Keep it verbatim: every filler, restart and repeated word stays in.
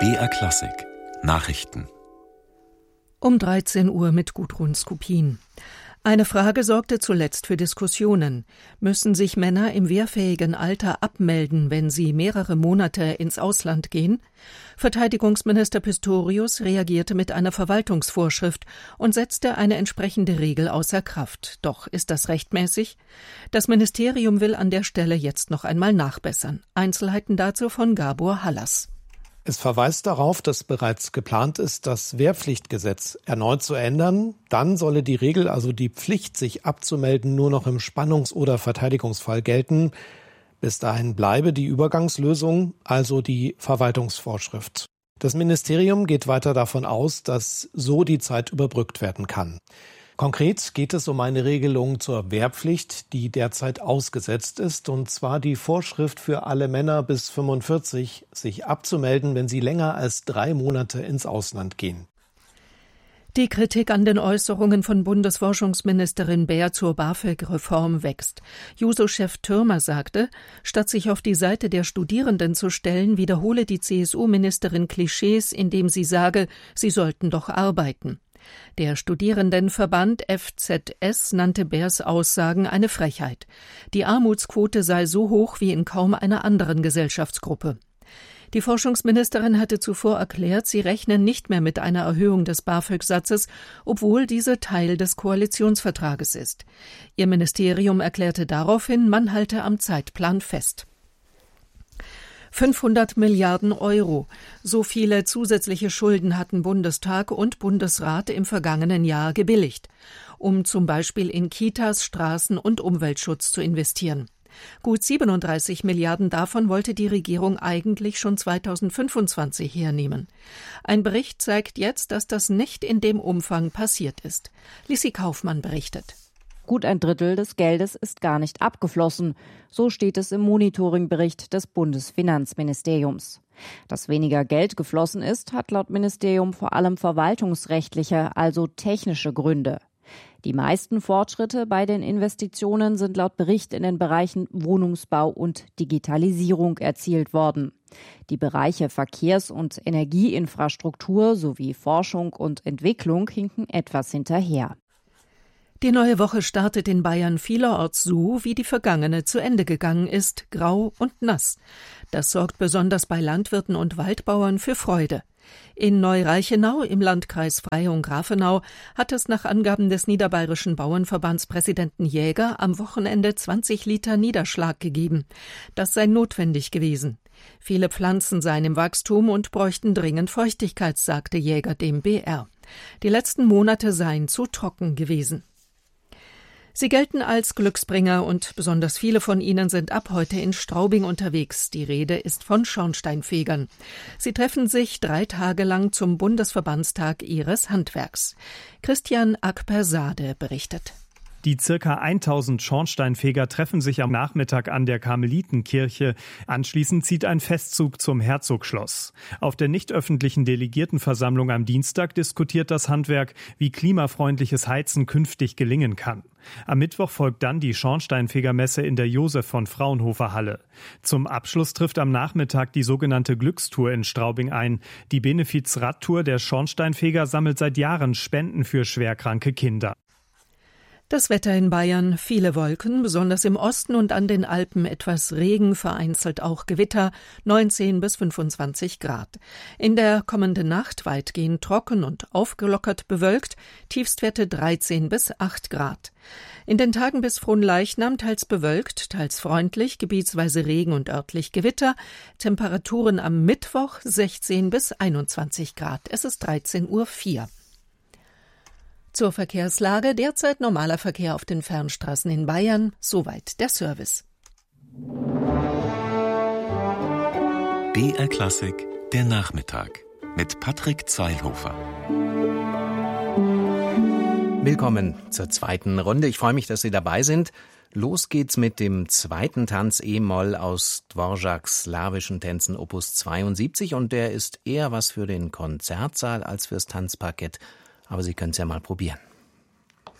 B R Klassik Nachrichten Um dreizehn Uhr mit Gudrun Skupin. Eine Frage sorgte zuletzt für Diskussionen. Müssen sich Männer im wehrfähigen Alter abmelden, wenn sie mehrere Monate ins Ausland gehen? Verteidigungsminister Pistorius reagierte mit einer Verwaltungsvorschrift und setzte eine entsprechende Regel außer Kraft. Doch ist das rechtmäßig? Das Ministerium will an der Stelle jetzt noch einmal nachbessern. Einzelheiten dazu von Gabor Hallas. Es verweist darauf, dass bereits geplant ist, das Wehrpflichtgesetz erneut zu ändern. Dann solle die Regel, also die Pflicht, sich abzumelden, nur noch im Spannungs- oder Verteidigungsfall gelten. Bis dahin bleibe die Übergangslösung, also die Verwaltungsvorschrift. Das Ministerium geht weiter davon aus, dass so die Zeit überbrückt werden kann. Konkret geht es um eine Regelung zur Wehrpflicht, die derzeit ausgesetzt ist, und zwar die Vorschrift für alle Männer bis fünfundvierzig, sich abzumelden, wenn sie länger als drei Monate ins Ausland gehen. Die Kritik an den Äußerungen von Bundesforschungsministerin Baer zur BAföG-Reform wächst. Juso-Chef Thürmer sagte, statt sich auf die Seite der Studierenden zu stellen, wiederhole die C S U-Ministerin Klischees, indem sie sage, sie sollten doch arbeiten. Der Studierendenverband F Z S nannte Baers Aussagen eine Frechheit. Die Armutsquote sei so hoch wie in kaum einer anderen Gesellschaftsgruppe. Die Forschungsministerin hatte zuvor erklärt, sie rechnen nicht mehr mit einer Erhöhung des BAföG-Satzes, obwohl diese Teil des Koalitionsvertrages ist. Ihr Ministerium erklärte daraufhin, man halte am Zeitplan fest. fünfhundert Milliarden Euro. So viele zusätzliche Schulden hatten Bundestag und Bundesrat im vergangenen Jahr gebilligt, um zum Beispiel in Kitas, Straßen und Umweltschutz zu investieren. Gut siebenunddreißig Milliarden davon wollte die Regierung eigentlich schon zweitausendfünfundzwanzig hernehmen. Ein Bericht zeigt jetzt, dass das nicht in dem Umfang passiert ist. Lissi Kaufmann berichtet. Gut ein Drittel des Geldes ist gar nicht abgeflossen. So steht es im Monitoringbericht des Bundesfinanzministeriums. Dass weniger Geld geflossen ist, hat laut Ministerium vor allem verwaltungsrechtliche, also technische Gründe. Die meisten Fortschritte bei den Investitionen sind laut Bericht in den Bereichen Wohnungsbau und Digitalisierung erzielt worden. Die Bereiche Verkehrs- und Energieinfrastruktur sowie Forschung und Entwicklung hinken etwas hinterher. Die neue Woche startet in Bayern vielerorts so, wie die vergangene zu Ende gegangen ist, grau und nass. Das sorgt besonders bei Landwirten und Waldbauern für Freude. In Neu-Reichenau im Landkreis Freyung-Grafenau hat es nach Angaben des Niederbayerischen Bauernverbandspräsidenten Jäger am Wochenende zwanzig Liter Niederschlag gegeben. Das sei notwendig gewesen. Viele Pflanzen seien im Wachstum und bräuchten dringend Feuchtigkeit, sagte Jäger dem B R. Die letzten Monate seien zu trocken gewesen. Sie gelten als Glücksbringer und besonders viele von ihnen sind ab heute in Straubing unterwegs. Die Rede ist von Schornsteinfegern. Sie treffen sich drei Tage lang zum Bundesverbandstag ihres Handwerks. Christian Akpersade berichtet. Die circa tausend Schornsteinfeger treffen sich am Nachmittag an der Karmelitenkirche. Anschließend zieht ein Festzug zum Herzogschloss. Auf der nicht öffentlichen Delegiertenversammlung am Dienstag diskutiert das Handwerk, wie klimafreundliches Heizen künftig gelingen kann. Am Mittwoch folgt dann die Schornsteinfegermesse in der Josef von Fraunhofer Halle. Zum Abschluss trifft am Nachmittag die sogenannte Glückstour in Straubing ein. Die Benefiz-Radtour der Schornsteinfeger sammelt seit Jahren Spenden für schwerkranke Kinder. Das Wetter in Bayern, viele Wolken, besonders im Osten und an den Alpen etwas Regen, vereinzelt auch Gewitter, neunzehn bis fünfundzwanzig Grad. In der kommenden Nacht weitgehend trocken und aufgelockert bewölkt, Tiefstwerte dreizehn bis acht Grad. In den Tagen bis Fronleichnam teils bewölkt, teils freundlich, gebietsweise Regen und örtlich Gewitter, Temperaturen am Mittwoch sechzehn bis einundzwanzig Grad. Es ist dreizehn Uhr vier. Zur Verkehrslage, derzeit normaler Verkehr auf den Fernstraßen in Bayern, soweit der Service. B R Klassik, der Nachmittag mit Patrick Zeilhofer. Willkommen zur zweiten Runde. Ich freue mich, dass Sie dabei sind. Los geht's mit dem zweiten Tanz E-Moll aus Dvořáks slawischen Tänzen Opus zweiundsiebzig und der ist eher was für den Konzertsaal als fürs Tanzparkett. Aber Sie können es ja mal probieren.